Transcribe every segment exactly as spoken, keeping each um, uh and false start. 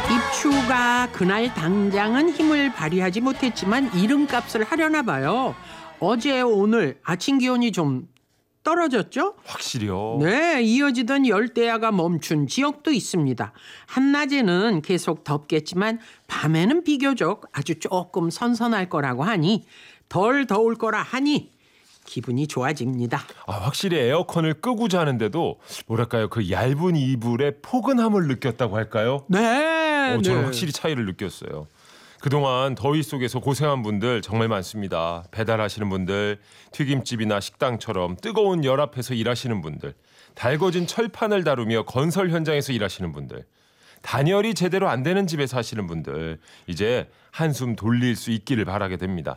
입추가 그날 당장은 힘을 발휘하지 못했지만 이름값을 하려나 봐요. 어제 오늘 아침 기온이 좀 떨어졌죠? 확실히요. 네, 이어지던 열대야가 멈춘 지역도 있습니다. 한낮에는 계속 덥겠지만 밤에는 비교적 아주 조금 선선할 거라고 하니 덜 더울 거라 하니 기분이 좋아집니다. 아, 확실히 에어컨을 끄고 자는데도 뭐랄까요, 그 얇은 이불의 포근함을 느꼈다고 할까요? 네, 어, 저는 네. 확실히 차이를 느꼈어요. 그동안 더위 속에서 고생한 분들 정말 많습니다. 배달하시는 분들, 튀김집이나 식당처럼 뜨거운 열 앞에서 일하시는 분들, 달궈진 철판을 다루며 건설 현장에서 일하시는 분들, 단열이 제대로 안 되는 집에서 하시는 분들, 이제 한숨 돌릴 수 있기를 바라게 됩니다.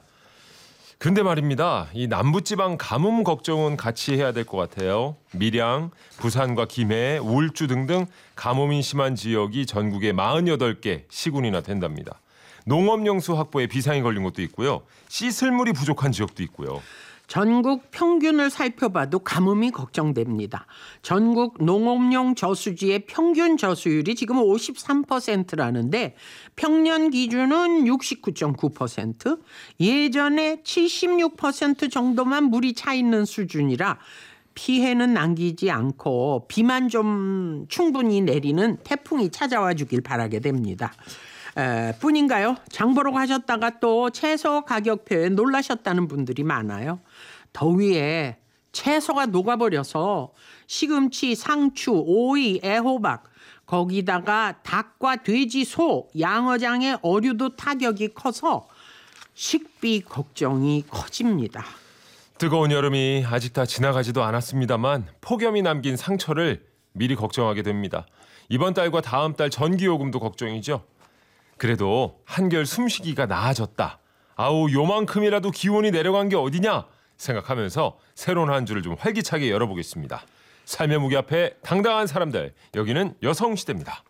근데 말입니다. 이 남부지방 가뭄 걱정은 같이 해야 될 것 같아요. 밀양, 부산과 김해, 울주 등등 가뭄이 심한 지역이 전국에 사십팔 개 시군이나 된답니다. 농업용수 확보에 비상이 걸린 곳도 있고요. 씻을 물이 부족한 지역도 있고요. 전국 평균을 살펴봐도 가뭄이 걱정됩니다. 전국 농업용 저수지의 평균 저수율이 지금 오십삼 퍼센트라는데 평년 기준은 육십구 점 구 퍼센트, 예전에 칠십육 퍼센트 정도만 물이 차 있는 수준이라 피해는 남기지 않고 비만 좀 충분히 내리는 태풍이 찾아와 주길 바라게 됩니다. 에, 뿐인가요? 장 보러 가셨다가 또 채소 가격표에 놀라셨다는 분들이 많아요. 더위에 채소가 녹아버려서 시금치, 상추, 오이, 애호박 거기다가 닭과 돼지, 소, 양어장의 어류도 타격이 커서 식비 걱정이 커집니다. 뜨거운 여름이 아직 다 지나가지도 않았습니다만 폭염이 남긴 상처를 미리 걱정하게 됩니다. 이번 달과 다음 달 전기요금도 걱정이죠. 그래도 한결 숨쉬기가 나아졌다. 아우, 요만큼이라도 기온이 내려간 게 어디냐 생각하면서 새로운 한 주를 좀 활기차게 열어보겠습니다. 삶의 무게 앞에 당당한 사람들, 여기는 여성시대입니다.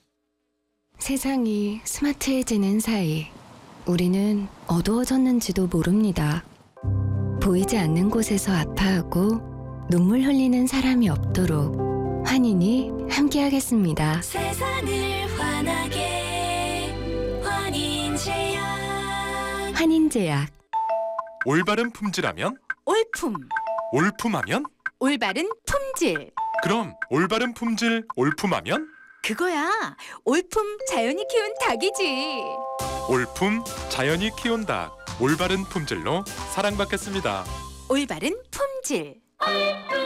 세상이 스마트해지는 사이 우리는 어두워졌는지도 모릅니다. 보이지 않는 곳에서 아파하고 눈물 흘리는 사람이 없도록 환인이 함께하겠습니다. 세상을 환하게 환인제약. 환인제약. 올바른 품질하면 올품. 올품하면 올바른 품질. 그럼 올바른 품질 올품하면 그거야. 올품 자연이 키운 닭이지. 올품 자연이 키운 닭 올바른 품질로 사랑받겠습니다. 올바른 품질.